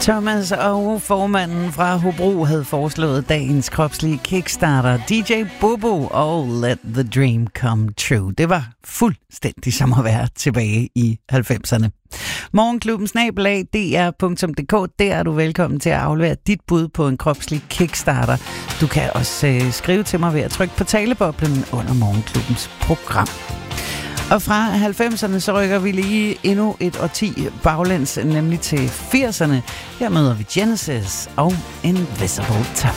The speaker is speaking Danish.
Thomas og formanden fra Hobro havde foreslået dagens kropslige kickstarter, DJ Bobo og Let the Dream Come True. Det var fuldstændig som at være tilbage i 90'erne. Morgenklubben @dr.dk. Der er du velkommen til at aflevere dit bud på en kropslig kickstarter. Du kan også skrive til mig ved at trykke på taleboblen under Morgenklubbens program. Og fra 90'erne så rykker vi lige endnu et årti baglæns, nemlig til 80'erne. Her møder vi Genesis og Invisible Touch.